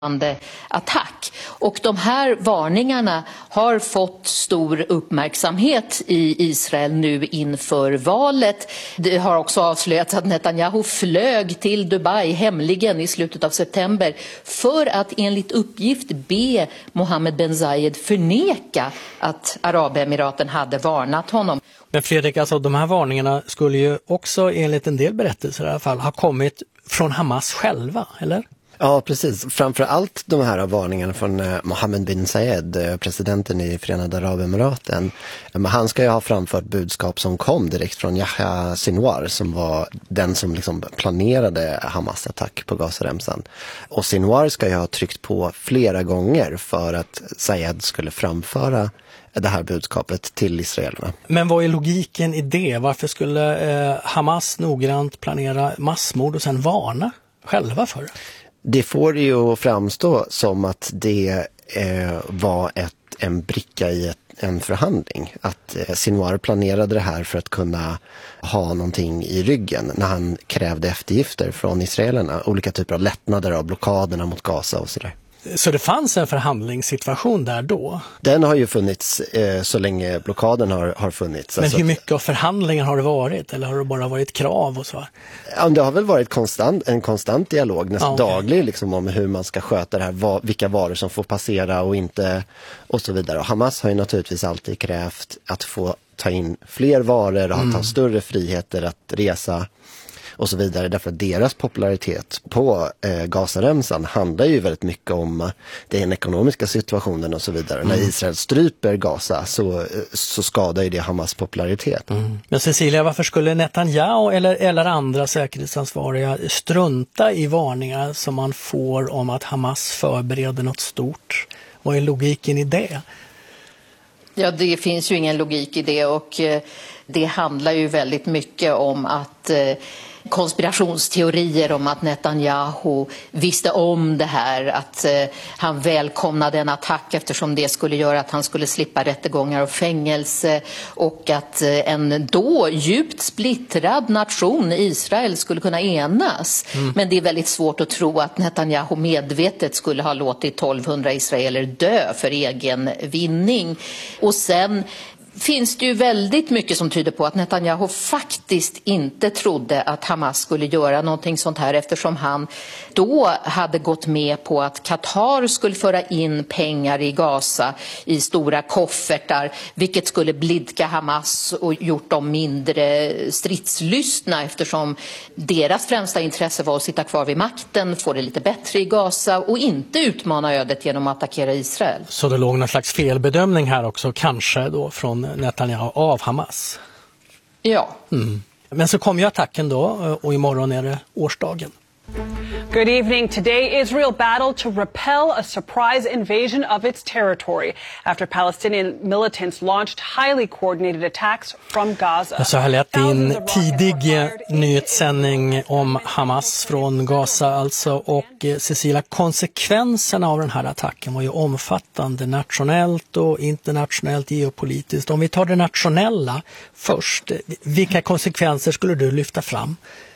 attack. Och de här varningarna har fått stor uppmärksamhet i Israel nu inför valet. Det har också avslöjats att Netanyahu flög till Dubai hemligen i slutet av september för att enligt uppgift be Mohammed Ben Zayed förneka att Arabemiraten hade varnat honom. Men Fredrik, alltså de här varningarna skulle ju också enligt en del berättelser i alla fall ha kommit från Hamas själva, eller? Ja, precis. Framförallt de här varningarna från Mohammed bin Zayed, presidenten i Förenade Arabemiraten. Han ska ju ha framfört budskap som kom direkt från Yahya Sinwar, som var den som liksom planerade Hamas attack på Gazaremsan. Och Sinwar ska ju ha tryckt på flera gånger för att Zayed skulle framföra det här budskapet till israelerna. Men vad är logiken i det? Varför skulle Hamas noggrant planera massmord och sen varna själva för det? Det får ju framstå som att det var en bricka i en förhandling. Att Sinwar planerade det här för att kunna ha någonting i ryggen när han krävde eftergifter från israelerna. Olika typer av lättnader av blockaderna mot Gaza och sådär. Så det fanns en förhandlingssituation där då? Den har ju funnits så länge blockaden har funnits. Men hur mycket av förhandlingar har det varit? Eller har det bara varit krav och så? Ja, det har väl varit en konstant dialog, nästan daglig liksom, om hur man ska sköta det här, vilka varor som får passera och inte och så vidare. Och Hamas har ju naturligtvis alltid krävt att få ta in fler varor och att ha större friheter att resa och så vidare, därför att deras popularitet på Gazaremsan handlar ju väldigt mycket om den ekonomiska situationen och så vidare. När Israel stryper Gaza så skadar ju det Hamas popularitet. Men Cecilia, varför skulle Netanyahu eller andra säkerhetsansvariga strunta i varningar som man får om att Hamas förbereder något stort? Vad är logiken i det? Ja, det finns ju ingen logik i det, och det handlar ju väldigt mycket om att konspirationsteorier om att Netanyahu visste om det här, att han välkomnade en attack eftersom det skulle göra att han skulle slippa rättegångar och fängelse, och att en då djupt splittrad nation, Israel, skulle kunna enas. Men det är väldigt svårt att tro att Netanyahu medvetet skulle ha låtit 1200 israeler dö för egen vinning. Och sen finns det ju väldigt mycket som tyder på att Netanyahu faktiskt inte trodde att Hamas skulle göra någonting sånt här, eftersom han då hade gått med på att Qatar skulle föra in pengar i Gaza i stora koffertar, vilket skulle blidka Hamas och gjort dem mindre stridslystna, eftersom deras främsta intresse var att sitta kvar vid makten, få det lite bättre i Gaza och inte utmana ödet genom att attackera Israel. Så det låg någon slags felbedömning här också, kanske då från Netanyahu av Hamas. Ja. Men så kom ju attacken då, och imorgon är det årsdagen. Good evening. Today, Israel battled to repel a surprise invasion of its territory after Palestinian militants launched highly coordinated attacks from Gaza. Så här lät in tidig nyhetssändning om Hamas från Gaza alltså, och Cecilia, konsekvenserna av den här attacken var ju omfattande nationellt och internationellt geopolitiskt. Om vi tar det nationella först, vilka konsekvenser skulle du lyfta fram?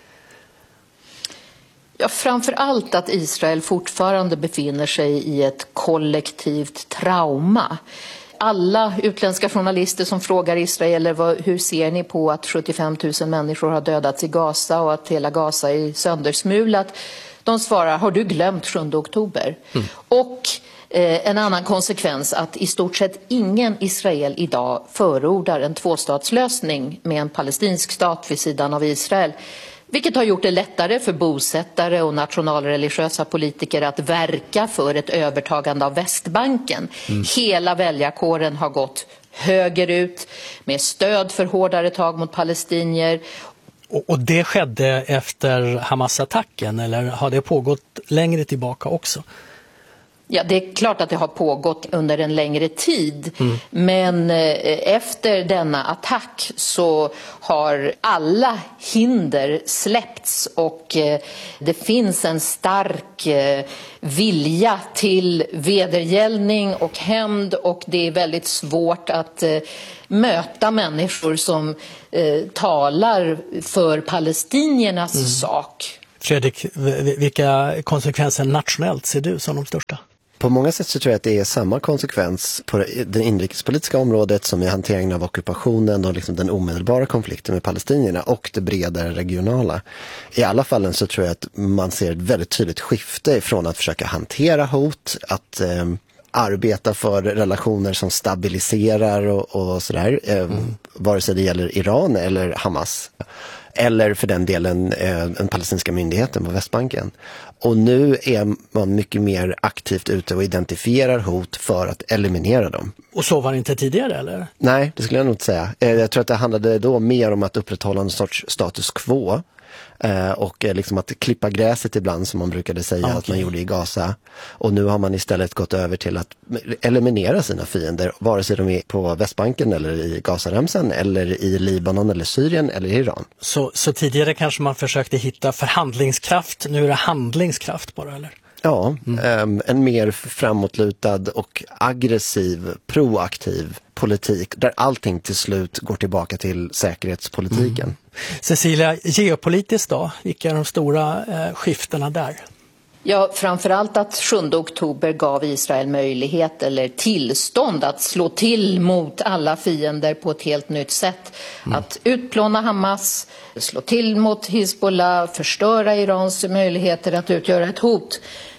Ja, framför allt att Israel fortfarande befinner sig i ett kollektivt trauma. Alla utländska journalister som frågar israeler hur ser ni på att 75 000 människor har dödats i Gaza och att hela Gaza är söndersmulat, de svarar: har du glömt 7 oktober? Och en annan konsekvens, att i stort sett ingen Israel idag förordar en tvåstatslösning med en palestinsk stat vid sidan av Israel. Vilket har gjort det lättare för bosättare och nationalreligiösa politiker att verka för ett övertagande av Västbanken. Hela väljarkåren har gått högerut med stöd för hårdare tag mot palestinier. Och det skedde efter Hamas-attacken, eller har det pågått längre tillbaka också? Ja, det är klart att det har pågått under en längre tid, men efter denna attack så har alla hinder släppts, och det finns en stark vilja till vedergällning och hämnd, och det är väldigt svårt att möta människor som talar för palestiniernas sak. Fredrik, vilka konsekvenser nationellt ser du som de största? På många sätt så tror jag att det är samma konsekvens på det inrikespolitiska området som i hanteringen av ockupationen och liksom den omedelbara konflikten med palestinierna och det bredare regionala. I alla fallen så tror jag att man ser ett väldigt tydligt skifte från att försöka hantera hot, att arbeta för relationer som stabiliserar och sådär, vare sig det gäller Iran eller Hamas. Eller för den delen den palestinska myndigheten på Västbanken. Och nu är man mycket mer aktivt ute och identifierar hot för att eliminera dem. Och så var det inte tidigare, eller? Nej, det skulle jag nog inte säga. Jag tror att det handlade då mer om att upprätthålla en sorts status quo. Och liksom att klippa gräset ibland, som man brukade säga att man gjorde i Gaza. Och nu har man istället gått över till att eliminera sina fiender, vare sig de är på Västbanken eller i Gazaremsan eller i Libanon eller Syrien eller Iran. Så tidigare kanske man försökte hitta förhandlingskraft, nu är det handlingskraft bara, eller? Ja, en mer framåtlutad och aggressiv, proaktiv politik där allting till slut går tillbaka till säkerhetspolitiken. Cecilia, geopolitiskt då? Vilka är de stora skiftena där? Ja, framförallt att 7 oktober gav Israel möjlighet eller tillstånd att slå till mot alla fiender på ett helt nytt sätt. Att utplåna Hamas, slå till mot Hizbollah, förstöra Irans möjligheter att utgöra ett hot.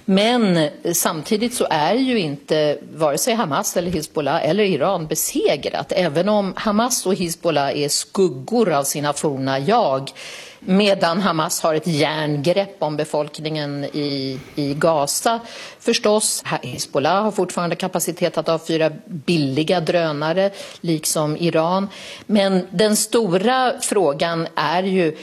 Men samtidigt så är ju inte vare sig Hamas eller Hizbollah eller Iran besegrat. Även om Hamas och Hizbollah är skuggor av sina forna jag. Medan Hamas har ett järngrepp om befolkningen i Gaza förstås. Hizbollah har fortfarande kapacitet att avfyra billiga drönare, liksom Iran. Men den stora frågan är ju,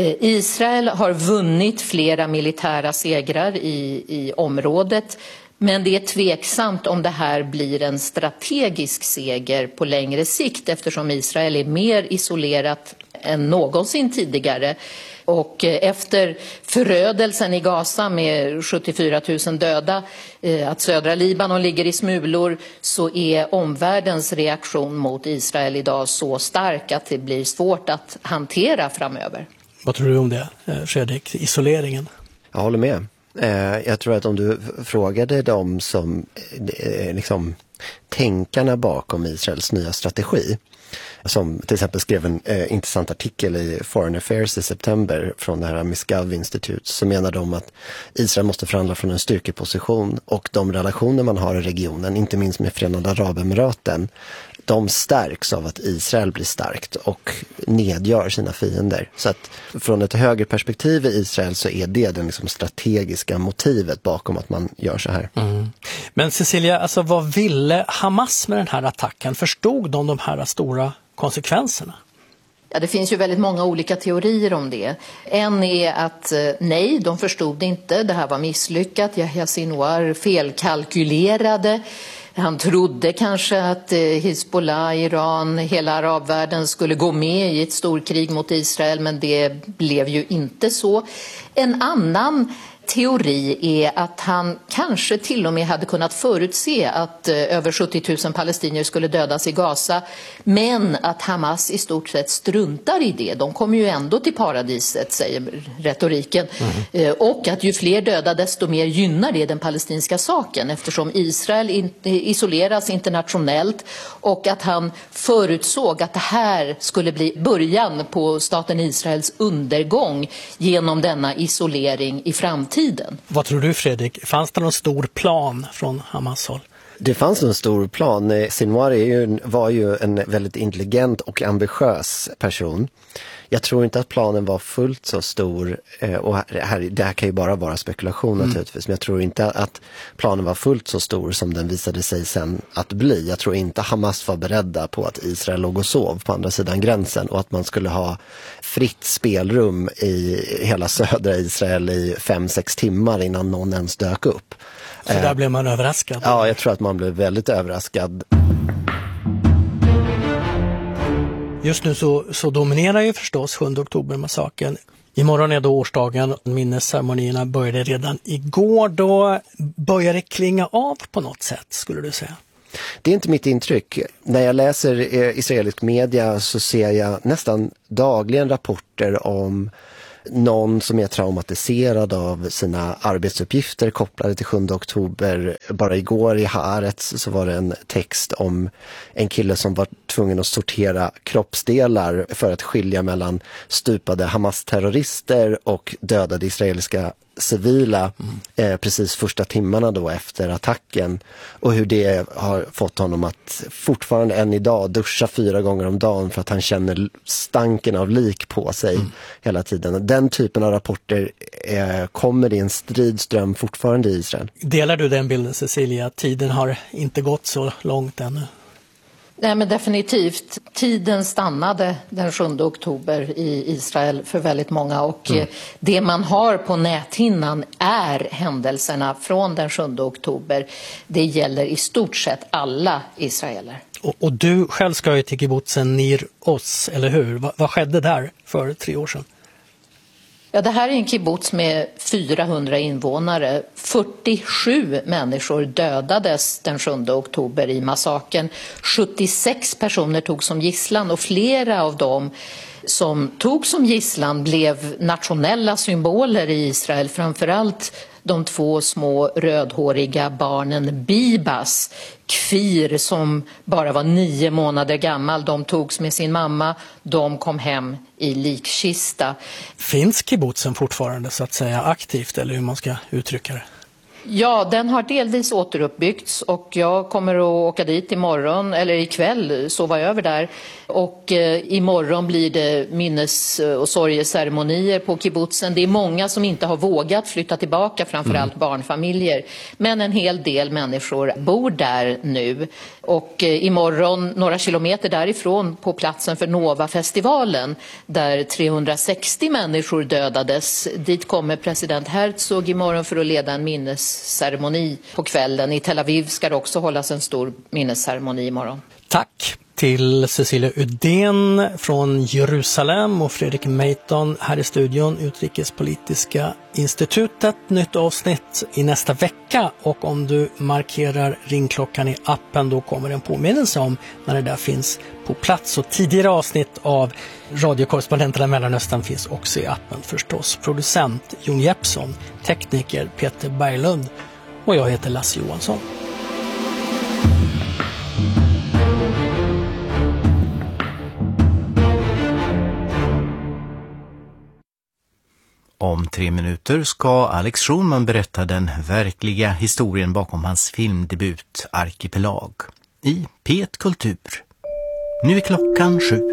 Israel har vunnit flera militära segrar i området. Men det är tveksamt om det här blir en strategisk seger på längre sikt, eftersom Israel är mer isolerat än någonsin tidigare. Och efter förödelsen i Gaza med 74 000 döda, att södra Libanon ligger i smulor, så är omvärldens reaktion mot Israel idag så stark att det blir svårt att hantera framöver. Vad tror du om det, Fredrik? Isoleringen? Jag håller med. Jag tror att om du frågade dem som liksom tänkarna bakom Israels nya strategi, som till exempel skrev en intressant artikel i Foreign Affairs i september från det här Misgav Institute, så menar de att Israel måste förhandla från en styrkeposition, och de relationer man har i regionen, inte minst med Förenade Arabemiraten, de stärks av att Israel blir starkt och nedgör sina fiender. Så att från ett högre perspektiv i Israel så är det den liksom strategiska motivet bakom att man gör så här. Men Cecilia, alltså vad ville Hamas med den här attacken? Förstod de här stora konsekvenserna? Ja, det finns ju väldigt många olika teorier om det. En är att nej, de förstod inte. Det här var misslyckat. Yahya Sinwar felkalkylerade. Han trodde kanske att Hizbollah, Iran, hela arabvärlden skulle gå med i ett storkrig mot Israel, men det blev ju inte så. En annan teori är att han kanske till och med hade kunnat förutse att över 70 000 palestinier skulle dödas i Gaza, men att Hamas i stort sett struntar i det. De kommer ju ändå till paradiset, säger retoriken. Och att ju fler döda, desto mer gynnar det den palestinska saken, eftersom Israel isoleras internationellt, och att han förutsåg att det här skulle bli början på staten Israels undergång genom denna isolering i framtiden. Vad tror du, Fredrik? Fanns det någon stor plan från Hamas håll? Det fanns en stor plan. Sinwar var ju en väldigt intelligent och ambitiös person. Jag tror inte att planen var fullt så stor, och det här kan ju bara vara spekulation naturligtvis, men jag tror inte att planen var fullt så stor som den visade sig sen att bli. Jag tror inte Hamas var beredda på att Israel låg och sov på andra sidan gränsen, och att man skulle ha fritt spelrum i hela södra Israel i 5-6 timmar innan någon ens dök upp. Så där blev man överraskad? Ja, jag tror att man blev väldigt överraskad. Just nu så dominerar ju förstås 7 oktober-massakern. Imorgon är då årsdagen. Minnesceremonierna började redan igår. Då börjar det klinga av på något sätt, skulle du säga? Det är inte mitt intryck. När jag läser israelisk media så ser jag nästan dagligen rapporter om någon som är traumatiserad av sina arbetsuppgifter kopplade till 7 oktober. Bara igår i Haaretz så var det en text om en kille som var tvungen att sortera kroppsdelar för att skilja mellan stupade Hamas-terrorister och dödade israeliska civila precis första timmarna då efter attacken, och hur det har fått honom att fortfarande än idag duscha 4 gånger om dagen för att han känner stanken av lik på sig hela tiden. Den typen av rapporter kommer i en stridström fortfarande i Israel. Delar du den bilden, Cecilia? Tiden har inte gått så långt ännu. Nej, men definitivt. Tiden stannade den 7 oktober i Israel för väldigt många, och det man har på näthinnan är händelserna från den 7 oktober. Det gäller i stort sett alla israeler. Och du själv ska ju till kibbutzen Nir Oz, eller hur? Vad skedde där för 3 år sedan? Ja, det här är en kibbutz med 400 invånare. 47 människor dödades den 7 oktober i massakern. 76 personer togs som gisslan, och flera av dem som tog som gisslan blev nationella symboler i Israel. Framförallt de 2 små rödhåriga barnen Bibas, Kfir, som bara var 9 månader gammal. De togs med sin mamma, de kom hem i likkista. Finns kibbutzen fortfarande så att säga aktivt, eller hur man ska uttrycka det? Ja, den har delvis återuppbyggts, och jag kommer att åka dit imorgon, eller ikväll, sova över där. Och imorgon blir det minnes- och sorgeceremonier på kibbutzen. Det är många som inte har vågat flytta tillbaka, framförallt barnfamiljer. Men en hel del människor bor där nu. Och imorgon, några kilometer därifrån, på platsen för Nova-festivalen, där 360 människor dödades. Dit kommer president Herzog imorgon för att leda en minnesceremoni på kvällen. I Tel Aviv ska det också hållas en stor minnesceremoni imorgon. Tack till Cecilia Udén från Jerusalem och Fredrik Meiton här i studion, Utrikespolitiska institutet. Nytt avsnitt i nästa vecka, och om du markerar ringklockan i appen, då kommer en påminnelse om när det där finns på plats. Och tidigare avsnitt av radiokorrespondenterna i Mellanöstern finns också i appen förstås. Producent Jon Jeppsson, tekniker Peter Berglund, och jag heter Lasse Johansson. Om 3 minuter ska Alex Schulman berätta den verkliga historien bakom hans filmdebut Arkipelag i P1 Kultur. Nu är klockan 7.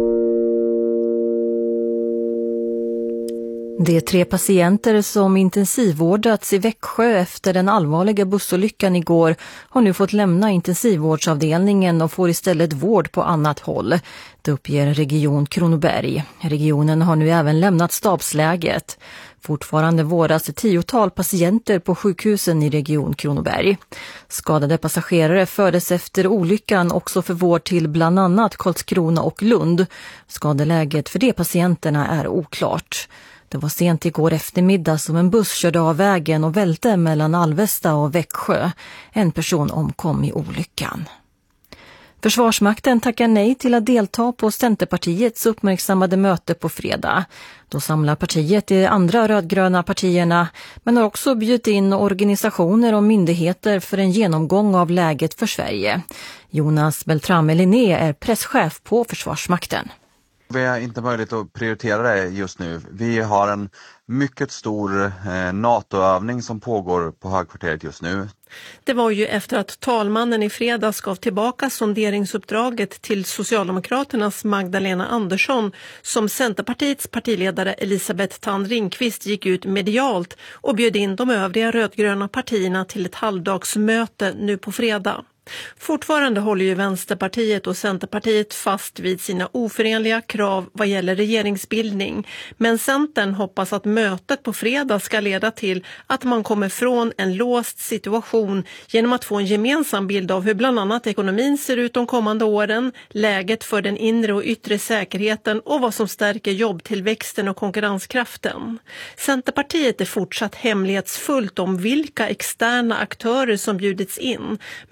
De 3 patienter som intensivvårdats i Växjö efter den allvarliga bussolyckan igår har nu fått lämna intensivvårdsavdelningen och får istället vård på annat håll. Det uppger Region Kronoberg. Regionen har nu även lämnat stabsläget. Fortfarande vårdas ett 10-tal patienter på sjukhusen i Region Kronoberg. Skadade passagerare fördes efter olyckan också för vård till bland annat Karlskrona och Lund. Skadeläget för de patienterna är oklart. Det var sent igår eftermiddag som en buss körde av vägen och välte mellan Alvesta och Växjö. En person omkom i olyckan. Försvarsmakten tackar nej till att delta på Centerpartiets uppmärksammade möte på fredag. Då samlar partiet de andra rödgröna partierna, men har också bjudit in organisationer och myndigheter för en genomgång av läget för Sverige. Jonas Beltrame-Linné är presschef på Försvarsmakten. Vi har inte möjlighet att prioritera det just nu. Vi har en mycket stor NATO-övning som pågår på högkvarteret just nu. Det var ju efter att talmannen i fredags gav tillbaka sonderingsuppdraget till Socialdemokraternas Magdalena Andersson som Centerpartiets partiledare Elisabeth Thand Ringqvist gick ut medialt och bjöd in de övriga rödgröna partierna till ett halvdagsmöte nu på fredag. Fortfarande håller ju Vänsterpartiet och Centerpartiet fast vid sina oförenliga krav vad gäller regeringsbildning. Men Centern hoppas att mötet på fredag ska leda till att man kommer från en låst situation genom att få en gemensam bild av hur bland annat ekonomin ser ut de kommande åren, läget för den inre och yttre säkerheten och vad som stärker jobbtillväxten och konkurrenskraften. Centerpartiet är fortsatt hemlighetsfullt om vilka externa aktörer som bjudits in, men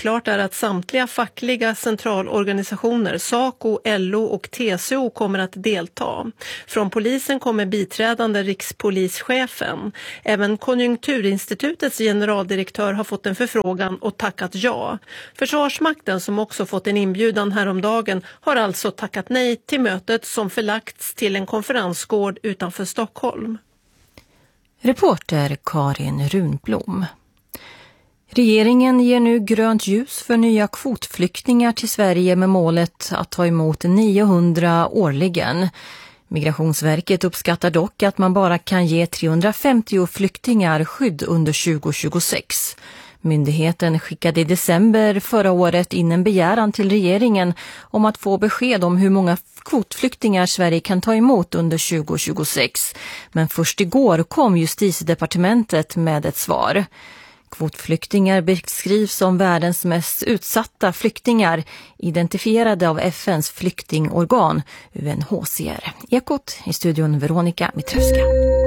klart är att samtliga fackliga centralorganisationer, SACO, LO och TCO kommer att delta. Från polisen kommer biträdande rikspolischefen. Även Konjunkturinstitutets generaldirektör har fått en förfrågan och tackat ja. Försvarsmakten, som också fått en inbjudan häromdagen, har alltså tackat nej till mötet som förlagts till en konferensgård utanför Stockholm. Reporter Karin Runblom. Regeringen ger nu grönt ljus för nya kvotflyktingar till Sverige med målet att ta emot 900 årligen. Migrationsverket uppskattar dock att man bara kan ge 350 flyktingar skydd under 2026. Myndigheten skickade i december förra året in en begäran till regeringen om att få besked om hur många kvotflyktingar Sverige kan ta emot under 2026. Men först igår kom Justitiedepartementet med ett svar. Kvotflyktingar beskrivs som världens mest utsatta flyktingar, identifierade av FNs flyktingorgan UNHCR. Ekot i studion Veronica Mitrewska.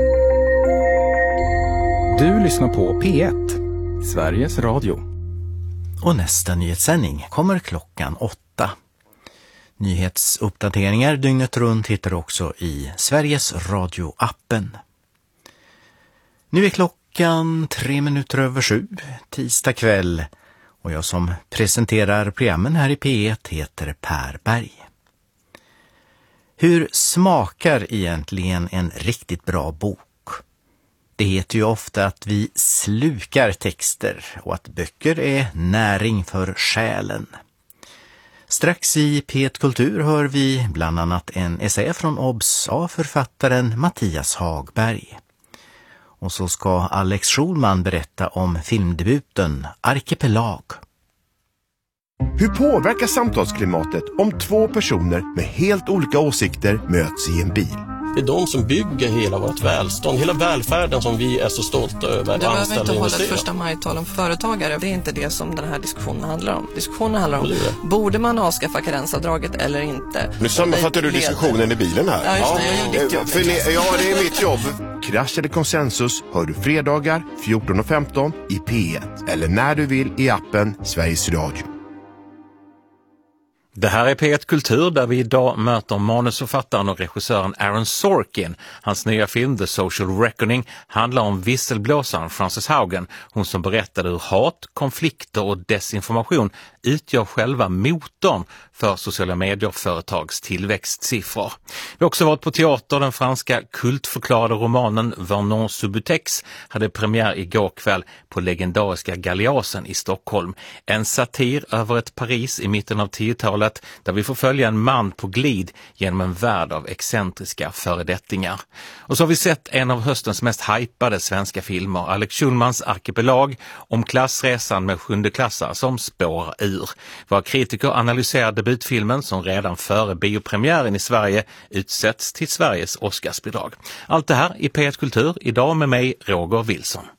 Du lyssnar på P1, Sveriges Radio. Och nästa nyhetssändning kommer klockan 8. Nyhetsuppdateringar dygnet runt hittar du också i Sveriges Radio-appen. Nu är klockan 7:03, tisdag kväll, och jag som presenterar programmen här i P1 heter Per Berg. Hur smakar egentligen en riktigt bra bok? Det heter ju ofta att vi slukar texter och att böcker är näring för själen. Strax i P1 Kultur hör vi bland annat en essä från OBS av författaren Mattias Hagberg. Och så ska Alex Schulman berätta om filmdebuten Arkipelag. Hur påverkar samtalsklimatet om två personer med helt olika åsikter möts i en bil? Det är de som bygger hela vårt välstånd, hela välfärden som vi är så stolta över. Du behöver inte hålla ett första majtal om företagare. Det är inte det som den här diskussionen handlar om. Diskussionen handlar om, borde man avskaffa karensavdraget eller inte? Nu sammanfattar du diskussionen i bilen här. Ja, just det, jag gör ditt jobb. Det är mitt jobb. Krasch eller konsensus hör du fredagar 14:15 i P1 eller när du vill i appen Sveriges Radio. Det här är P1 Kultur där vi idag möter manusförfattaren och regissören Aaron Sorkin. Hans nya film The Social Reckoning handlar om visselblåsaren Frances Haugen, hon som berättade hur hat, konflikter och desinformation utgör själva motorn för sociala medier-företags tillväxtsiffror. Vi har också varit på teater. Den franska kultförklarade romanen Vernon Subutex hade premiär igår kväll på legendariska Galeasen i Stockholm. En satir över ett Paris i mitten av 10-talet där vi får följa en man på glid genom en värld av excentriska föredettingar. Och så har vi sett en av höstens mest hypade svenska filmer, Alex Schulmans Arkipelag, om klassresan med 7-klassare som spårar ur. Våra kritiker analyserar debutfilmen som redan före biopremiären i Sverige utsätts till Sveriges Oscarsbidrag. Allt det här i P1 Kultur, idag med mig Roger Wilson.